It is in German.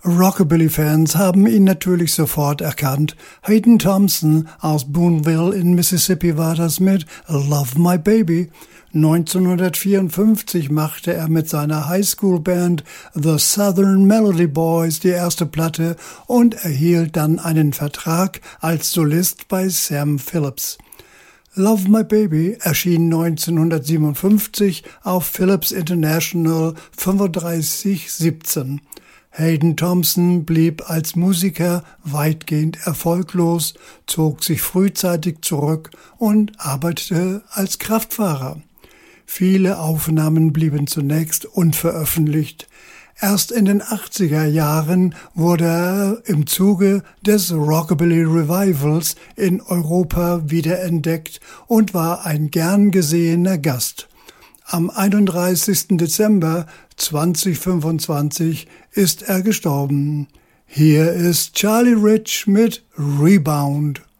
Rockabilly-Fans haben ihn natürlich sofort erkannt. Hayden Thompson aus Boonville in Mississippi war das mit Love My Baby. 1954 machte er mit seiner Highschool-Band The Southern Melody Boys die erste Platte und erhielt dann einen Vertrag als Solist bei Sam Phillips. Love My Baby erschien 1957 auf Phillips International 3517. Hayden Thompson blieb als Musiker weitgehend erfolglos, zog sich frühzeitig zurück und arbeitete als Kraftfahrer. Viele Aufnahmen blieben zunächst unveröffentlicht. Erst in den 80er Jahren wurde er im Zuge des Rockabilly Revivals in Europa wiederentdeckt und war ein gern gesehener Gast. Am 31. Dezember 2025 ist er gestorben. Hier ist Charlie Rich mit Rebound.